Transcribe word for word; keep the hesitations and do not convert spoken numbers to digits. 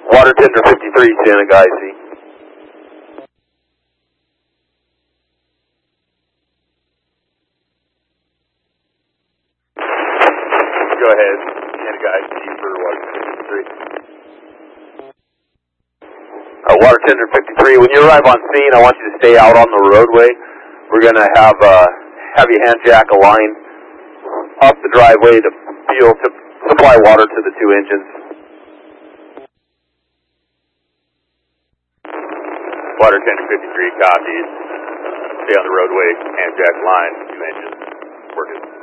Water tender fifty-three, Santa Geisy. Go ahead, Santa Geisy for water tender fifty-three. Uh, water tender fifty-three, when you arrive on scene, I want you to stay out on the roadway. We're going to have a heavy hand jack a line up the driveway to fuel to supply water to the two engines. Water tender fifty-three copies. Stay on the roadway, hand jack line, two engines. Working.